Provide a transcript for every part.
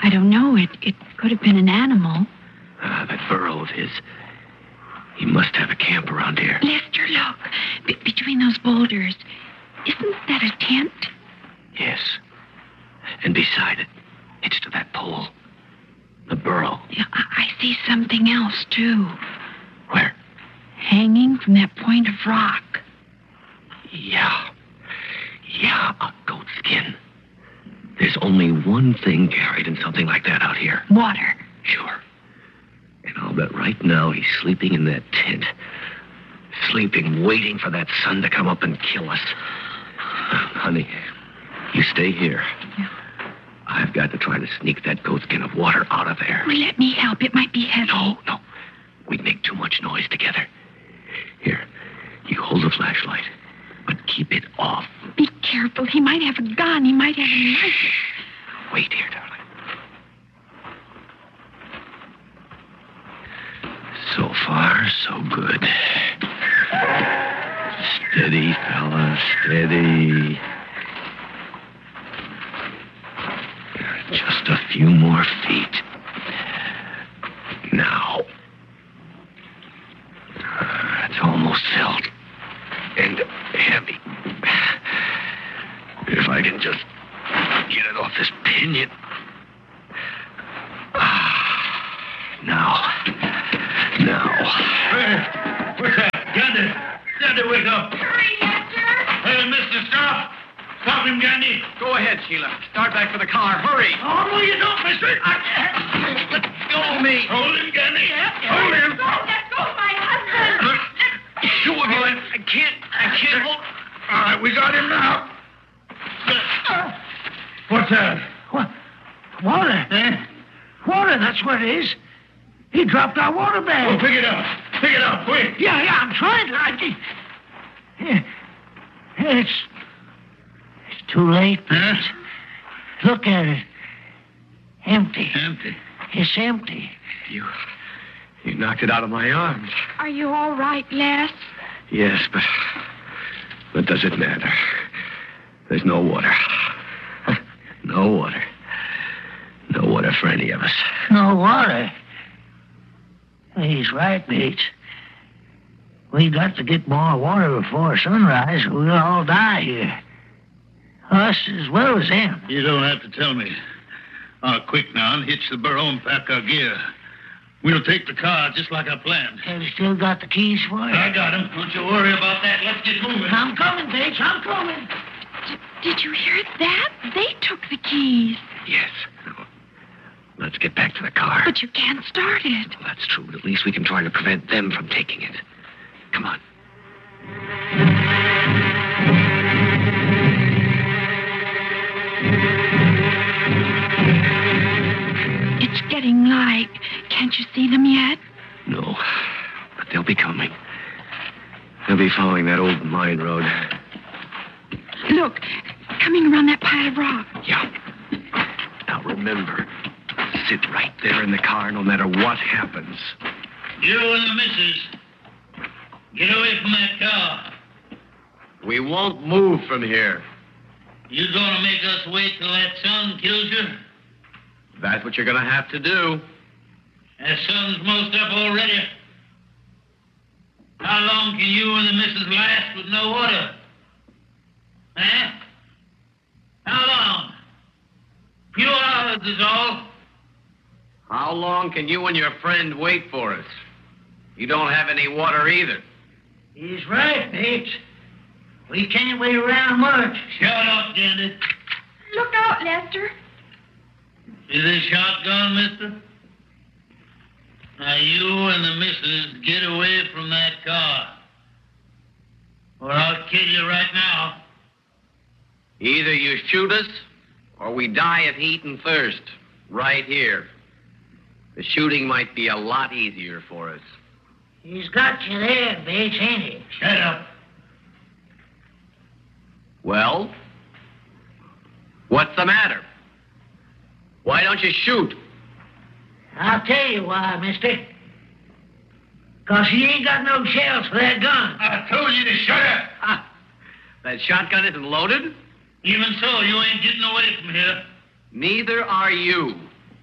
I don't know. It could have been an animal. That burro of his. He must have a camp around here. Lester, look. Between those boulders. Isn't that a tent? Yes. And beside it, hitched to that pole. The burro. Yeah, I see something else, too. Where? Hanging from that point of rock. Yeah, a goat skin. There's only one thing carried in something like that out here. Water. Sure. And I'll bet right now he's sleeping in that tent. Sleeping, waiting for that sun to come up and kill us. Honey, you stay here. Yeah. I've got to try to sneak that goat skin of water out of there. Well, let me help. It might be heavy. No. We'd make too much noise together. Here, you hold the flashlight, but keep it off. Be careful. He might have a gun. He might have a knife. Wait here, darling. So far, so good. Steady, fella, steady. Just a few more feet. Now. It's almost filled. And heavy. If I can just get it off this pinion. Now. What's that? Gandhi, wake up. Hurry, Lester. Hey, mister, stop. Stop him, Gandhi. Go ahead, Sheila. Start back for the car. Hurry. Oh, no, you don't, mister. Let go of me. Hold him, Gandhi. Hold him. Let go of my husband. Two of you. I can't hold. All right, we got him now. What's that? What? Water? Water, that's what it is. He dropped our water bag. Oh, pick it up. Pick it up, quick. Yeah, I'm trying to. It's too late. Huh? Look at it. Empty. Empty. It's empty. You knocked it out of my arms. Are you all right, Les? Yes, but does it matter? There's no water. No water. No water for any of us. No water. He's right, Bates. We got to get more water before sunrise, or we'll all die here. Us as well as them. You don't have to tell me. Quick now, and hitch the burro and pack our gear. We'll take the car just like I planned. Have you still got the keys for it? I got him. Don't you worry about that. Let's get moving. I'm coming, Bates. I'm coming. Did you hear that? They took the keys. Yes. Let's get back to the car. But you can't start it. Well, that's true, but at least we can try to prevent them from taking it. Come on. It's getting light. Can't you see them yet? No, but they'll be coming. They'll be following that old mine road. Look, coming around that pile of rock. Yeah. Now remember, sit right there in the car no matter what happens. You and the missus, get away from that car. We won't move from here. You gonna make us wait till that sun kills you? That's what you're gonna have to do. That sun's most up already. How long can you and the missus last with no water? Huh? How long? Few hours is all. How long can you and your friend wait for us? You don't have any water either. He's right, Bates. We can't wait around much. Shut up, Janet. Look out, Lester. See this shotgun, mister? Now you and the missus get away from that car. Or I'll kill you right now. Either you shoot us, or we die of heat and thirst. Right here. The shooting might be a lot easier for us. He's got you there, Bates, ain't he? Shut up. Well? What's the matter? Why don't you shoot? I'll tell you why, mister. 'Cause he ain't got no shells for that gun. I told you to shut up. Ha! That shotgun isn't loaded? Even so, you ain't getting away from here. Neither are you.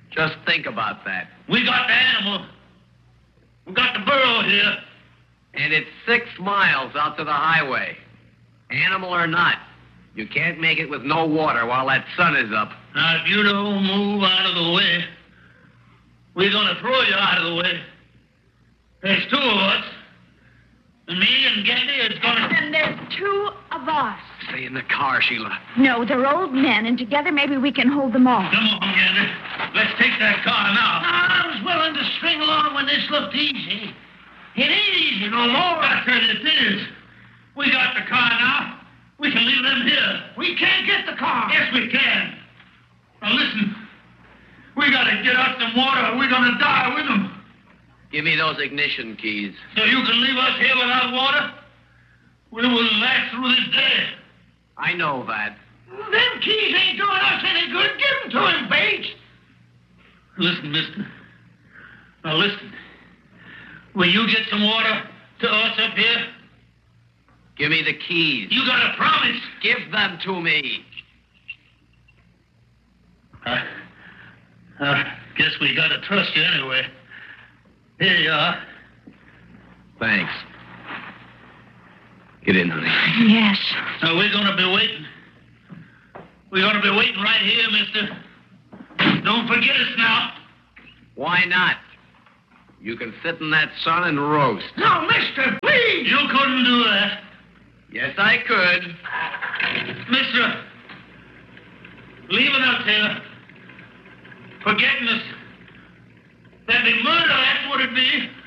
Just think about that. We got the animal. We got the burro here. And it's 6 miles out to the highway. Animal or not, you can't make it with no water while that sun is up. Now, if you don't move out of the way, we're going to throw you out of the way. There's 2 of us. And me and Gandy is going to... And there's 2 of us. Stay in the car, Sheila. No, they're old men, and together maybe we can hold them off. Come on, Gandy. Let's take that car now. I was willing to string along when this looked easy. It ain't easy no more. I said it is. We got the car now. We can leave them here. We can't get the car. Yes, we can. Now, listen. We got to get out some water or we're going to die with them. Give me those ignition keys. So you can leave us here without water? We will last through this day. I know that. Them keys ain't doing us any good. Give them to him, Bates. Listen, mister. Now, listen. Will you get some water to us up here? Give me the keys. You got a promise. Give them to me. Guess we got to trust you anyway. Here you are. Thanks. Get in, honey. Yes. Now, we're going to be waiting. We're going to be waiting right here, mister. Don't forget us now. Why not? You can sit in that sun and roast. No, mister, please. You couldn't do that. Yes, I could. Mister, leaving us here, forgetting us, that'd be murder, that's what it'd be.